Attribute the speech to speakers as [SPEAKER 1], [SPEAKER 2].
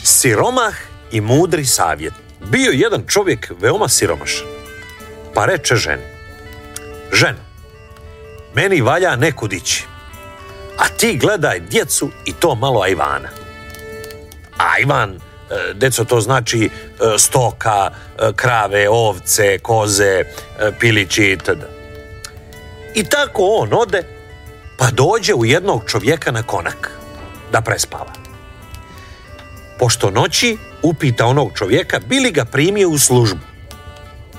[SPEAKER 1] Siromah i mudri savjet. Bio jedan čovjek veoma siromašan. Pa reče ženi: ženo, meni valja nekud ići, a ti gledaj djecu i to malo ajvana. Ajvan, deco, to znači stoka, krave, ovce, koze, pilići itd. I tako on ode, pa dođe u jednog čovjeka na konak da prespava. Pošto noći upita onog čovjeka bi li ga primio u službu.